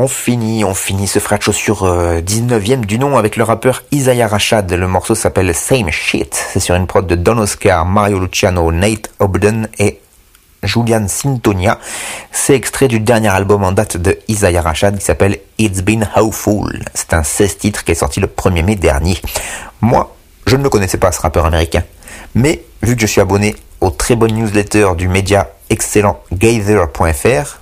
On finit ce frère de chaussures 19e du nom avec le rappeur Isaiah Rashad. Le morceau s'appelle Same Shit. C'est sur une prod de Don Oscar, Mario Luciano, Nate Obden et Julian Sintonia. C'est extrait du dernier album en date de Isaiah Rashad qui s'appelle It's Been Hopeful. C'est un 16 titres qui est sorti le 1er mai dernier. Moi, je ne le connaissais pas, ce rappeur américain. Mais vu que je suis abonné aux très bonnes newsletters du média excellent Gather.fr,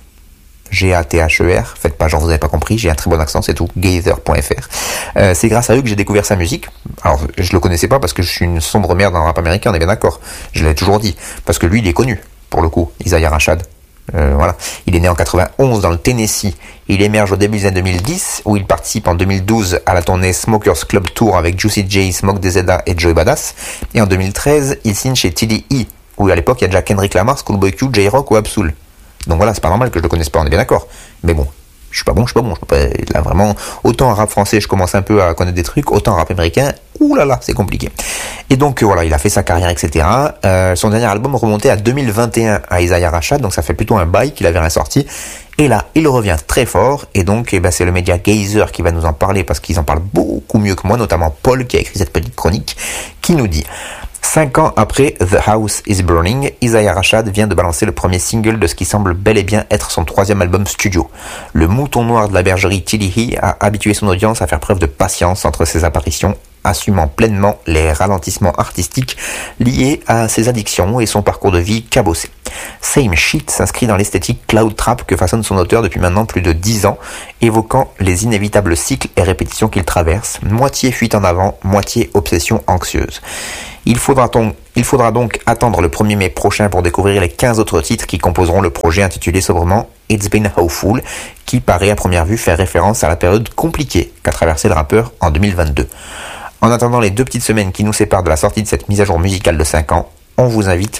G-A-T-H-E-R, faites pas genre vous avez pas compris, j'ai un très bon accent, c'est tout, Gather.fr. C'est grâce à eux que j'ai découvert sa musique. Alors, je le connaissais pas parce que je suis une sombre merde dans le rap américain, on est bien d'accord. Je l'ai toujours dit. Parce que lui, il est connu, pour le coup, Isaiah Rashad. Voilà. Il est né en 91 dans le Tennessee. Il émerge au début des années 2010, où il participe en 2012 à la tournée Smokers Club Tour avec Juicy J, Smoke DZA et Joey Badass. Et en 2013, il signe chez TDE, où à l'époque il y a déjà Kendrick Lamar, Schoolboy Q, J-Rock ou Absol. Donc voilà, c'est pas normal que je le connaisse pas, on est bien d'accord. Mais bon, je suis pas bon. Là vraiment, autant en rap français je commence un peu à connaître des trucs, autant en rap américain, oulala, c'est compliqué. Et donc voilà, il a fait sa carrière, etc. Son dernier album remontait à 2021 à Isaiah Rashad, donc ça fait plutôt un bail qu'il avait rien sorti. Et là, il revient très fort, et donc c'est le média Gazer qui va nous en parler, parce qu'ils en parlent beaucoup mieux que moi, notamment Paul qui a écrit cette petite chronique, qui nous dit: 5 ans après The House is Burning, Isaiah Rashad vient de balancer le premier single de ce qui semble bel et bien être son 3e album studio. Le mouton noir de la bergerie TDE a habitué son audience à faire preuve de patience entre ses apparitions, assumant pleinement les ralentissements artistiques liés à ses addictions et son parcours de vie cabossé. Same Shit s'inscrit dans l'esthétique cloud trap que façonne son auteur depuis maintenant plus de 10 ans, évoquant les inévitables cycles et répétitions qu'il traverse, moitié fuite en avant, moitié obsession anxieuse. Il faudra donc attendre le 1er mai prochain pour découvrir les 15 autres titres qui composeront le projet intitulé sobrement It's Been Hopeful, qui paraît à première vue faire référence à la période compliquée qu'a traversé le rappeur en 2022. En attendant les 2 petites semaines qui nous séparent de la sortie de cette mise à jour musicale de 5 ans, on vous invite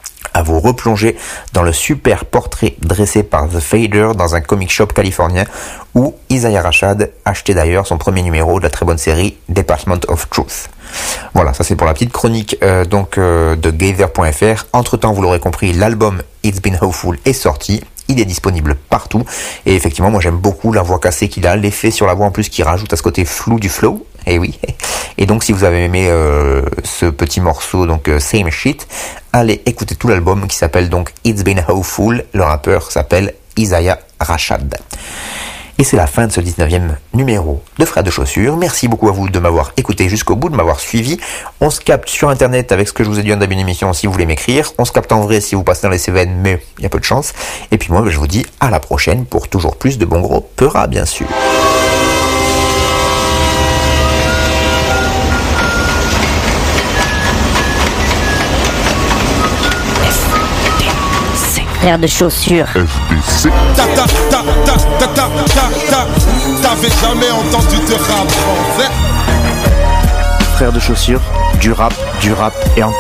à vous replonger dans le super portrait dressé par The Fader dans un comic shop californien où Isaiah Rashad achetait d'ailleurs son premier numéro de la très bonne série Department of Truth. Voilà, ça c'est pour la petite chronique de Gather.fr. Entre-temps, vous l'aurez compris, l'album It's Been Hopeful est sorti. Il est disponible partout. Et effectivement, moi j'aime beaucoup la voix cassée qu'il a, l'effet sur la voix en plus qui rajoute à ce côté flou du flow. Et oui. Et donc si vous avez aimé ce petit morceau, donc Same Shit, allez écouter tout l'album qui s'appelle donc It's Been Hopeful. Le rappeur s'appelle Isaiah Rashad. Et c'est la fin de ce 19e numéro de Frères de Chaussures. Merci beaucoup à vous de m'avoir écouté jusqu'au bout, de m'avoir suivi. On se capte sur internet avec ce que je vous ai dit en début d'émission si vous voulez m'écrire. On se capte en vrai si vous passez dans les Cévennes, mais il y a peu de chance. Et puis moi, je vous dis à la prochaine pour toujours plus de bon gros peura, bien sûr. Frères de chaussures. FDC. T'avais jamais entendu de rap français? Frères de chaussures, du rap et encore.